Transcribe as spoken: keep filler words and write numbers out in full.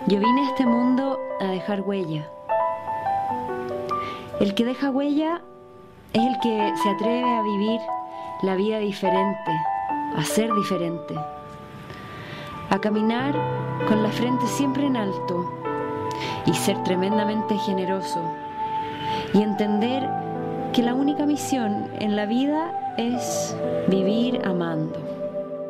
Yo vine a este mundo a dejar huella. El que deja huella es el que se atreve a vivir la vida diferente, a ser diferente, a caminar con la frente siempre en alto y ser tremendamente generoso y entender que la única misión en la vida es vivir amando.